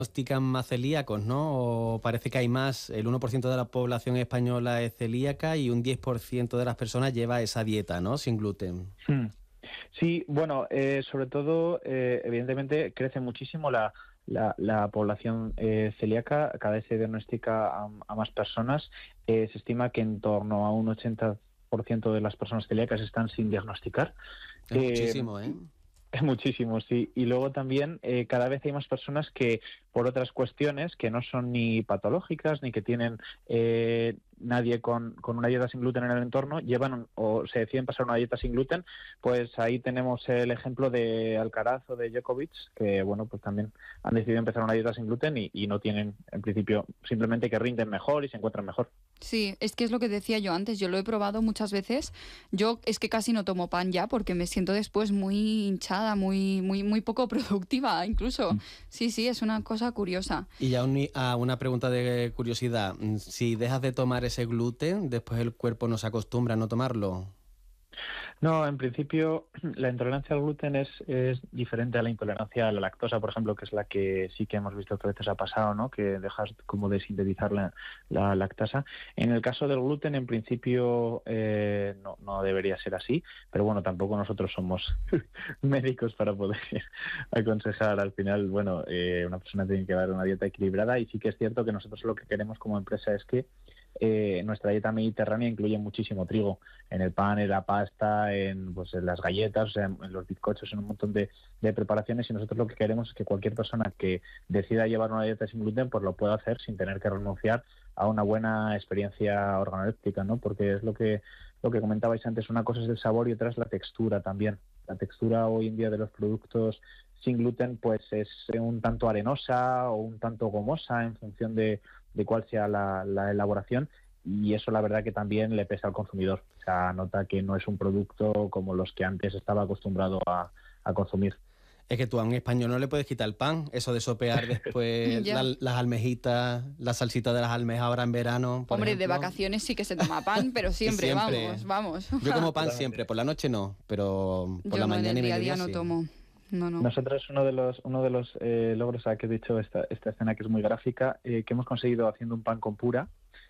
diagnostican más celíacos, ¿no? O parece que hay más. El 1% de la población española es celíaca y un 10% de las personas lleva esa dieta, ¿no? Sin gluten. Sí, bueno, sobre todo, evidentemente, crece muchísimo la población celíaca. Cada vez se diagnostica a más personas. Se estima que en torno a un 80% de las personas celíacas están sin diagnosticar. Es muchísimo, ¿eh? Es muchísimo, sí. Y luego también cada vez hay más personas que por otras cuestiones que no son ni patológicas ni que tienen nadie con una dieta sin gluten en el entorno, llevan o se deciden pasar una dieta sin gluten. Pues ahí tenemos el ejemplo de Alcaraz o de Djokovic, que bueno, pues también han decidido empezar una dieta sin gluten y no tienen, en principio, simplemente que rinden mejor y se encuentran mejor. Sí, es que es lo que decía yo antes, yo lo he probado muchas veces. Yo es que casi no tomo pan ya porque me siento después muy hinchada, muy poco productiva incluso. Sí, es una cosa curiosa. Y ya una pregunta de curiosidad. Si dejas de tomar ese gluten, después el cuerpo no se acostumbra a no tomarlo. No, en principio la intolerancia al gluten es diferente a la intolerancia a la lactosa, por ejemplo, que es la que sí que hemos visto que a veces ha pasado, ¿no? Que dejas como de sintetizar la lactasa. En el caso del gluten, en principio no debería ser así, pero bueno, tampoco nosotros somos médicos para poder aconsejar. Al final, bueno, una persona tiene que dar una dieta equilibrada y sí que es cierto que nosotros lo que queremos como empresa es que nuestra dieta mediterránea incluye muchísimo trigo en el pan, en la pasta, en las galletas, o sea, en los bizcochos, en un montón de preparaciones, y nosotros lo que queremos es que cualquier persona que decida llevar una dieta sin gluten pues lo pueda hacer sin tener que renunciar a una buena experiencia organoléptica, ¿no? Porque es lo que comentabais antes, una cosa es el sabor y otra es la textura también. La textura hoy en día de los productos sin gluten pues es un tanto arenosa o un tanto gomosa en función de cuál sea la elaboración, y eso la verdad que también le pesa al consumidor. O sea, nota que no es un producto como los que antes estaba acostumbrado a consumir. Es que tú a un español no le puedes quitar el pan, eso de sopear después las almejitas, la salsita de las almejas ahora en verano, por Hombre, ejemplo. de vacaciones sí que se toma pan, pero siempre. Vamos. Yo como pan siempre, por la noche no, pero por la mañana y mediodía en el día no sí. tomo. No. Nosotros uno de los logros que he dicho esta escena que es muy gráfica, que hemos conseguido haciendo un pan con pura,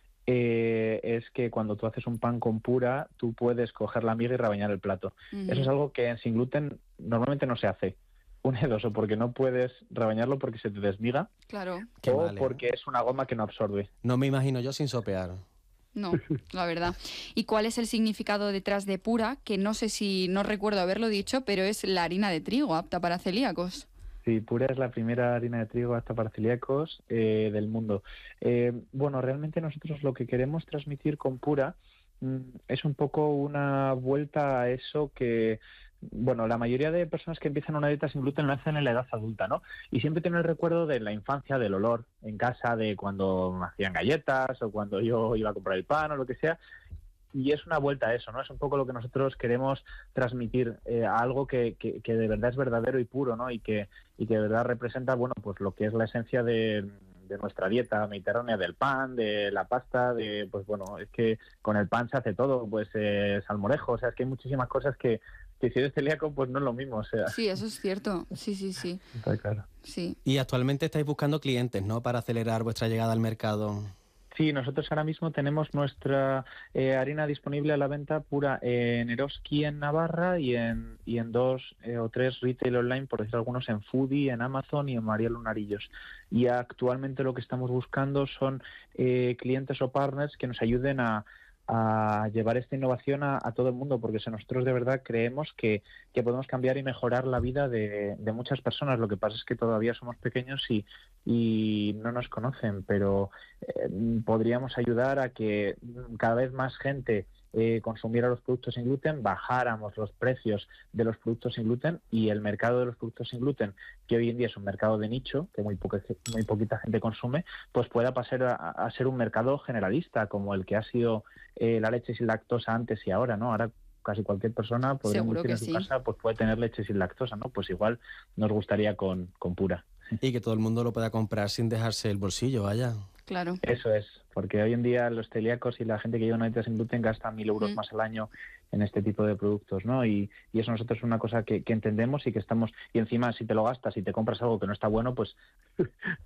es que cuando tú haces un pan con pura, tú puedes coger la miga y rebañar el plato. Eso es algo que en sin gluten normalmente no se hace. Una de dos, o porque no puedes rebañarlo porque se te desmiga, claro, o porque es una goma que no absorbe. No me imagino yo sin sopear. No, la verdad. ¿Y cuál es el significado detrás de pura? Que no recuerdo haberlo dicho, pero es la harina de trigo apta para celíacos. Sí, pura es la primera harina de trigo apta para celíacos del mundo. Bueno, realmente nosotros lo que queremos transmitir con pura es un poco una vuelta a eso que, bueno, la mayoría de personas que empiezan una dieta sin gluten lo hacen en la edad adulta, ¿no? Y siempre tienen el recuerdo de la infancia, del olor en casa, de cuando me hacían galletas o cuando yo iba a comprar el pan o lo que sea. Y es una vuelta a eso, ¿no? Es un poco lo que nosotros queremos transmitir, a algo que de verdad es verdadero y puro, ¿no? Y que de verdad representa, bueno, pues lo que es la esencia de nuestra dieta mediterránea, del pan, de la pasta, pues bueno, es que con el pan se hace todo, pues salmorejo, o sea, es que hay muchísimas cosas que si eres celíaco, pues no es lo mismo, o sea. Sí, eso es cierto, sí. Está claro. Sí. Y actualmente estáis buscando clientes, ¿no? Para acelerar vuestra llegada al mercado. Sí, nosotros ahora mismo tenemos nuestra harina disponible a la venta pura en Eroski en Navarra y en 2 o 3 retail online, por decir algunos, en Foodie, en Amazon y en María Lunarillos. Y actualmente lo que estamos buscando son clientes o partners que nos ayuden a llevar esta innovación a todo el mundo, porque nosotros de verdad creemos que podemos cambiar y mejorar la vida de muchas personas. Lo que pasa es que todavía somos pequeños y no nos conocen, pero podríamos ayudar a que cada vez más gente consumiera los productos sin gluten, bajáramos los precios de los productos sin gluten, y el mercado de los productos sin gluten, que hoy en día es un mercado de nicho, que muy poquita gente consume, pues pueda pasar a ser un mercado generalista, como el que ha sido la leche sin lactosa antes y ahora, ¿no? Ahora casi cualquier persona podría decir en su casa, pues puede tener leche sin lactosa, ¿no? Pues igual nos gustaría con pura. Y que todo el mundo lo pueda comprar sin dejarse el bolsillo, vaya. Claro. Eso es, porque hoy en día los celíacos y la gente que lleva una dieta sin gluten gasta 1.000 euros más al año en este tipo de productos, ¿no? Y eso nosotros es una cosa que entendemos y que estamos... Y encima, si te lo gastas y te compras algo que no está bueno, pues